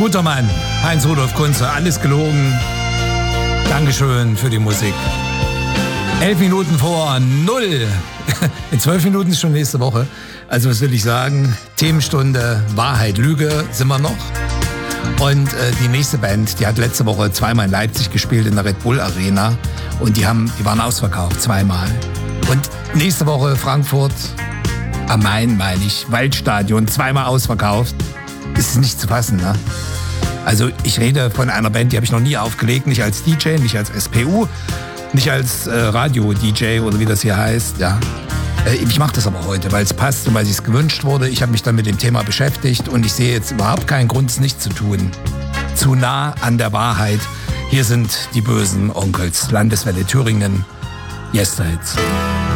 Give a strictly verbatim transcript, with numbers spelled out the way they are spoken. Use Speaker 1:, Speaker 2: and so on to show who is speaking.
Speaker 1: Guter Mann, Heinz-Rudolf Kunze, alles gelogen. Dankeschön für die Musik. Elf Minuten vor null. In zwölf Minuten ist schon nächste Woche. Also was will ich sagen? Themenstunde Wahrheit, Lüge sind wir noch. Und äh, die nächste Band, die hat letzte Woche zweimal in Leipzig gespielt in der Red Bull Arena. Und die, haben, die waren ausverkauft, zweimal. Und nächste Woche Frankfurt am Main, meine ich, Waldstadion, zweimal ausverkauft. Ist nicht zu fassen, ne? Also ich rede von einer Band, die habe ich noch nie aufgelegt, nicht als D J, nicht als S P U, nicht als äh, Radio-D J oder wie das hier heißt, ja. Äh, ich mache das aber heute, weil es passt und weil es gewünscht wurde. Ich habe mich dann mit dem Thema beschäftigt und ich sehe jetzt überhaupt keinen Grund, es nicht zu tun. Zu nah an der Wahrheit. Hier sind die bösen Onkels, Landeswelle Thüringen, Yesterhits.